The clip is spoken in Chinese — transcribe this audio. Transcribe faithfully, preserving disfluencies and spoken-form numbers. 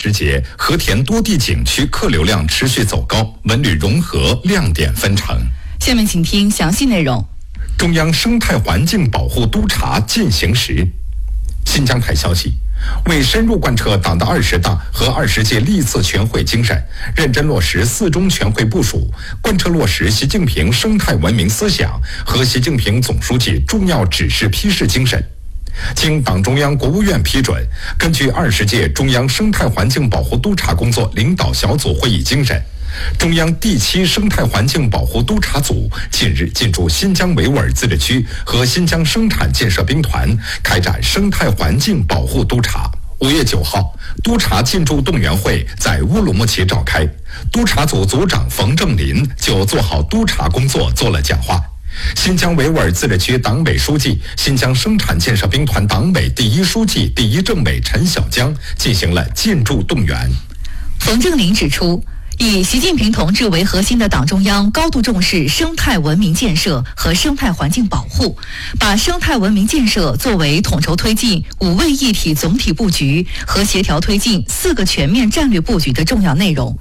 时节，和田多地景区客流量持续走高，文旅融合亮点纷呈。 下面请听详细内容。 中央生态环境保护督察进行时。新疆台消息，为深入贯彻党的二十大和二十届历次全会精神，认真落实四中全会部署，贯彻落实习近平生态文明思想和习近平总书记重要指示批示精神，经党中央、国务院批准，根据二十届中央生态环境保护督察工作领导小组会议精神，中央第七生态环境保护督察组近日进驻新疆维吾尔自治区和新疆生产建设兵团，开展生态环境保护督察。五月九号，督察进驻动员会在乌鲁木齐召开，督察组组长冯正林就做好督察工作做了讲话。新疆维吾尔自治区党委书记、新疆生产建设兵团党委第一书记、第一政委陈小江进行了进驻动员。 冯正林指出，以习近平同志为核心的党中央高度重视生态文明建设和生态环境保护，把生态文明建设作为统筹推进五位一体总体布局和协调推进四个全面战略布局的重要内容。